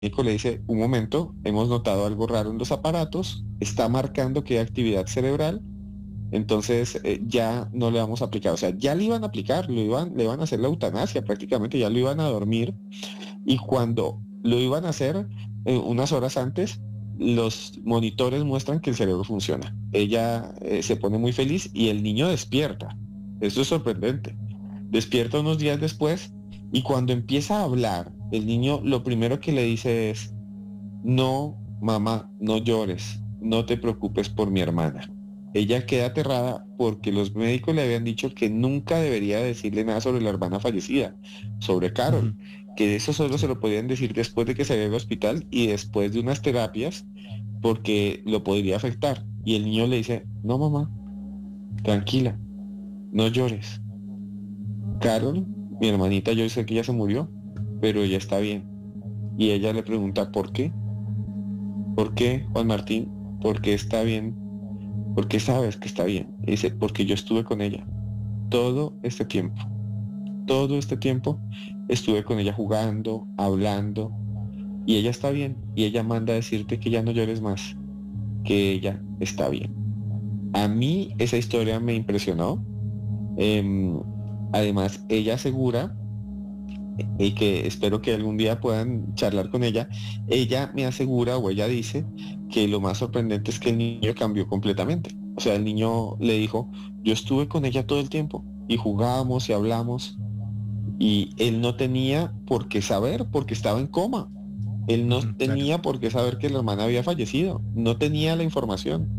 médico le dice, un momento, hemos notado algo raro en los aparatos, está marcando que hay actividad cerebral, entonces ya no le vamos a aplicar, o sea, ya le iban a aplicar, le iban a hacer la eutanasia prácticamente, ya lo iban a dormir, y cuando lo iban a hacer unas horas antes, los monitores muestran que el cerebro funciona. Ella se pone muy feliz y el niño despierta. Esto es sorprendente. Despierta unos días después y cuando empieza a hablar, el niño lo primero que le dice es, no, mamá, no llores, no te preocupes por mi hermana. Ella queda aterrada porque los médicos le habían dicho que nunca debería decirle nada sobre la hermana fallecida, sobre Ujú. Carol, que eso solo se Sí. lo podían decir después de que saliera del hospital y después de unas terapias porque lo podría afectar. Y el niño le dice, no mamá, tranquila, no llores. Carol, mi hermanita, yo sé que ella se murió, pero ella está bien. Y ella le pregunta, ¿por qué? ¿Por qué, Juan Martín? ¿Por qué está bien? ¿Por qué sabes que está bien? Y dice, porque yo estuve con ella todo este tiempo. Todo este tiempo estuve con ella jugando, hablando, y ella está bien. Y ella manda a decirte que ya no llores más, que ella está bien. A mí esa historia me impresionó. Em, Además, ella asegura, y que espero que algún día puedan charlar con ella me asegura o ella dice que lo más sorprendente es que el niño cambió completamente. O sea, el niño le dijo, yo estuve con ella todo el tiempo y jugábamos y hablamos y él no tenía por qué saber porque estaba en coma. Él no Ujú, claro. tenía por qué saber que la hermana había fallecido. No tenía la información.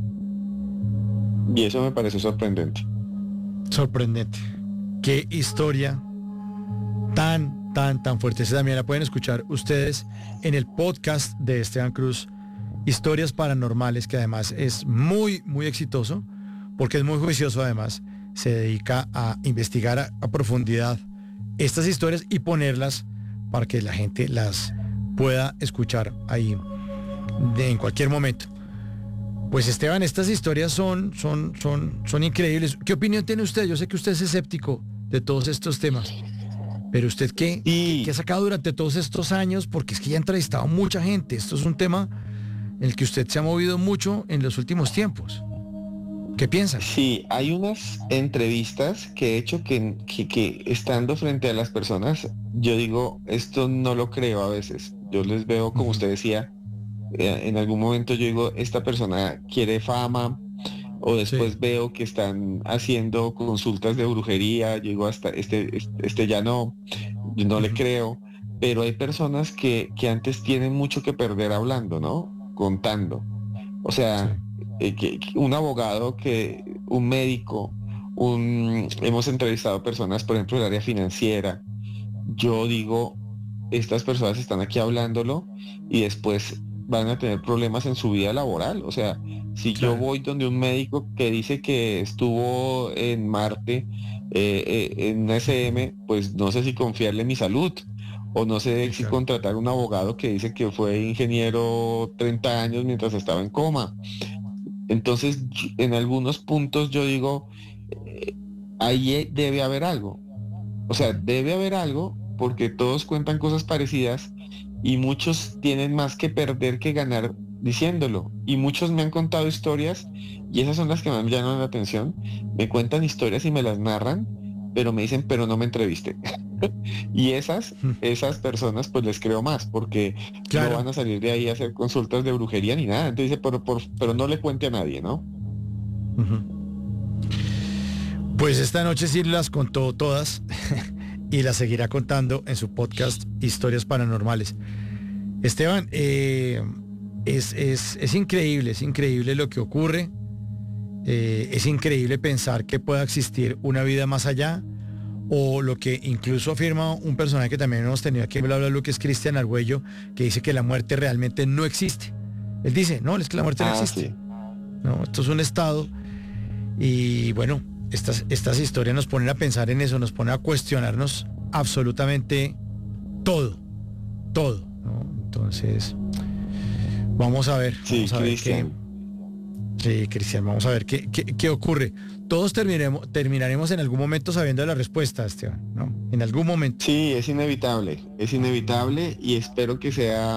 Y eso me pareció sorprendente. Sorprendente. Qué historia tan fuerte. Esa también la pueden escuchar ustedes en el podcast de Esteban Cruz, Historias Paranormales, que además es muy exitoso, porque es muy juicioso además. Se dedica a investigar a profundidad estas historias y ponerlas para que la gente las pueda escuchar ahí en cualquier momento. Pues Esteban, estas historias son increíbles. ¿Qué opinión tiene usted? Yo sé que usted es escéptico de todos estos temas. Pero usted, ¿qué ha Y sacado durante todos estos años? Porque es que ya ha entrevistado mucha gente. Esto es un tema en el que usted se ha movido mucho en los últimos tiempos. ¿Qué piensa? sí, hay unas entrevistas que he hecho que estando frente a las personas, yo digo, esto no lo creo a veces. Yo les veo, como Ujú. usted decía, en algún momento yo digo, esta persona quiere fama, o Sí, después veo que están haciendo consultas de brujería, yo digo, hasta este ya no, yo no le ujú, creo, pero hay personas que antes tienen mucho que perder hablando, ¿no? Contando. O sí, sea, que un abogado, que un médico, hemos entrevistado personas, por ejemplo, del área financiera. Yo digo, estas personas están aquí hablándolo y después van a tener problemas en su vida laboral. O sea, si yo claro, voy donde un médico que dice que estuvo en Marte, en una SM, pues no sé si confiarle mi salud. O no sé sí, si claro. contratar un abogado que dice que fue ingeniero 30 años mientras estaba en coma. Entonces, en algunos puntos yo digo, eh, ahí debe haber algo. O sea, Ujú. debe haber algo porque todos cuentan cosas parecidas y muchos tienen más que perder que ganar diciéndolo. Y muchos me han contado historias y esas son las que más me llaman la atención. Me cuentan historias y me las narran, pero me dicen, pero no me entreviste. Y esas personas pues les creo más porque no Claro. van a salir de ahí a hacer consultas de brujería ni nada. Entonces dice, pero no le cuente a nadie, ¿no? Ujú. Pues esta noche sí las contó todas y las seguirá contando en su podcast Historias Paranormales. Esteban, es increíble lo que ocurre. Es increíble pensar que pueda existir una vida más allá, o lo que incluso afirma un personaje que también hemos tenido aquí, bla, bla, lo que es Cristian Argüello, que dice que la muerte realmente no existe. Él dice, no, es que la muerte no Ah, existe. sí. No, esto es un estado. Y bueno, estas historias nos ponen a pensar en eso, nos ponen a cuestionarnos absolutamente todo, todo, ¿no? Entonces, Sí, vamos a ver qué, Cristian. Sí, Cristian, vamos a ver qué ocurre. Todos terminaremos en algún momento sabiendo la respuesta, Esteban, ¿no? En algún momento. Sí, es inevitable y espero que sea